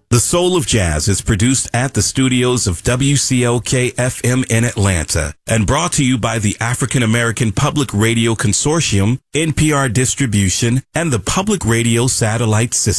The Soul of Jazz is produced at the studios of WCLK-FM in Atlanta and brought to you by the African American Public Radio Consortium, NPR Distribution, and the Public Radio Satellite System.